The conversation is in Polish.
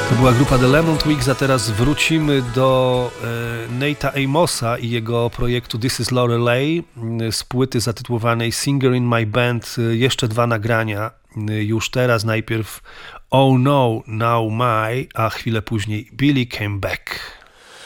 To była grupa The Lemon Twigs, a teraz wrócimy do Nate'a Amosa i jego projektu This is Lorelei z płyty zatytułowanej Singer in My Band. Jeszcze 2 nagrania już teraz. Najpierw Oh No, Now My, a chwilę później Billy Came Back.